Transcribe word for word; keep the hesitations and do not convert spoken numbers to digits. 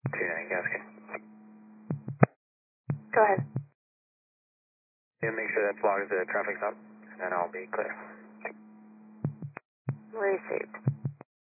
two nine Gaskin. Go ahead. Yeah, make sure that logs the traffic stop, and then I'll be clear. Received.